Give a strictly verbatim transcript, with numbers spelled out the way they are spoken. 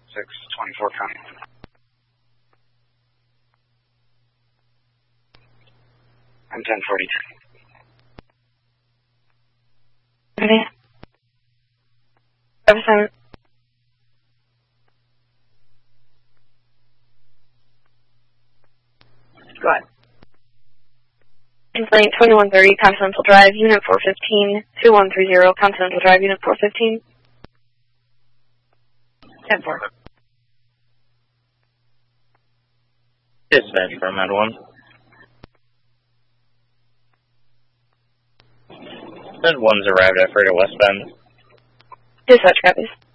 six twenty-four county. I'm ten forty-three. Ready? Represent. Go ahead. Complaint twenty-one thirty, Continental Drive, Unit four fifteen, two one three zero, Continental Drive, Unit four fifteen. ten four. Dispatch for Med one. Med one's arrived at Freighter West Bend. Dispatch copies.